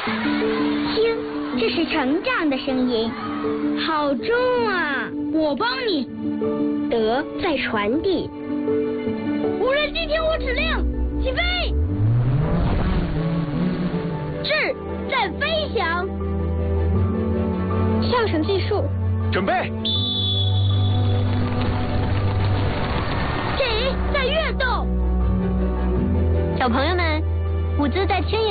听，这是成长的声音，好重啊！ 我帮你。 德在传递。 无人机听我指令，起飞。智在飞翔。 上绳技术， 准备。 己在跃动。 小朋友们，伍兹在牵引